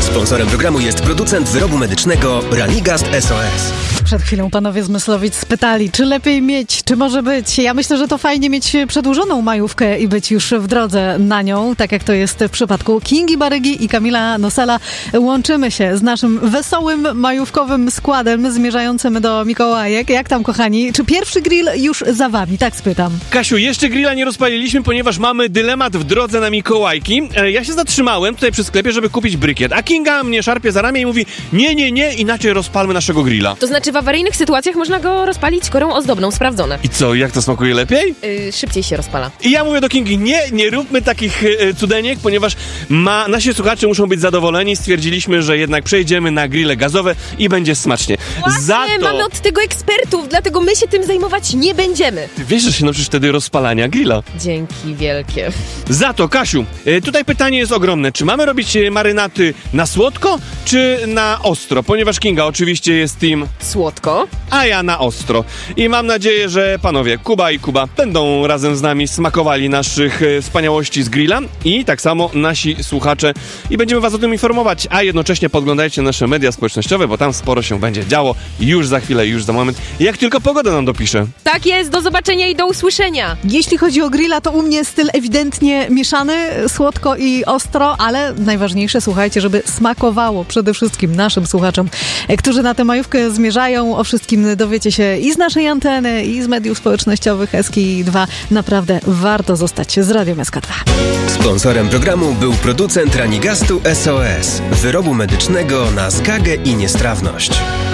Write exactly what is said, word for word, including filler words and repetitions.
Sponsorem programu jest producent wyrobu medycznego Ranigast S O S. Przed chwilą panowie z Myslowic spytali, czy lepiej mieć, czy może być. Ja myślę, że to fajnie mieć przedłużoną majówkę i być już w drodze na nią, tak jak to jest w przypadku Kingi Barygi i Kamila Nosela. Łączymy się z naszym wesołym, majówkowym składem zmierzającym do Mikołajek. Jak tam, kochani? Czy pierwszy grill już za wami? Tak spytam. Kasiu, jeszcze grilla nie rozpaliliśmy, ponieważ mamy dylemat w drodze na Mikołajki. Ja się zatrzymałem tutaj przy sklepie, żeby kupić brykiet, a Kinga mnie szarpie za ramię i mówi: nie, nie, nie, inaczej rozpalmy naszego grilla. To znaczy w awaryjnych sytuacjach można go rozpalić korą ozdobną, sprawdzone. I co, jak to smakuje lepiej? Yy, szybciej się rozpala. I ja mówię do Kingi: nie, nie róbmy takich yy, cudeniek, ponieważ ma, nasi słuchacze muszą być zadowoleni. Stwierdziliśmy, że jednak przejdziemy na grille gazowe i będzie smacznie. Właśnie, za to... mamy od tego ekspertów, dlatego my się tym zajmować nie będziemy. Ty wiesz, że się nauczysz wtedy rozpalania grilla. Dzięki wielkie. Za to, Kasiu, yy, tutaj pytanie jest ogromne. Czy mamy robić yy, marynaty na słodko, czy na ostro? Ponieważ Kinga oczywiście jest team słodko, a ja na ostro. I mam nadzieję, że panowie Kuba i Kuba będą razem z nami smakowali naszych e, wspaniałości z grilla i tak samo nasi słuchacze. I będziemy was o tym informować, a jednocześnie podglądajcie nasze media społecznościowe, bo tam sporo się będzie działo już za chwilę, już za moment. Jak tylko pogoda nam dopisze. Tak jest, do zobaczenia i do usłyszenia. Jeśli chodzi o grilla, to u mnie styl ewidentnie mieszany, słodko i ostro, ale najważniejsze, słuchajcie, żeby smakowało przede wszystkim naszym słuchaczom, którzy na tę majówkę zmierzają. O wszystkim dowiecie się i z naszej anteny, i z mediów społecznościowych S K I dwa. Naprawdę warto zostać z Radiem S K dwa. Sponsorem programu był producent Ranigastu S O S, wyrobu medycznego na zgagę i niestrawność.